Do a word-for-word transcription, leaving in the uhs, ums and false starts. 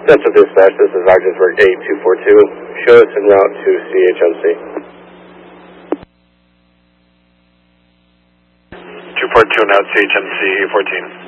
Central Dispatch, this is Ogdensburg eight two four two. Show us en route to C H M C. two four two, now C H M C fourteen.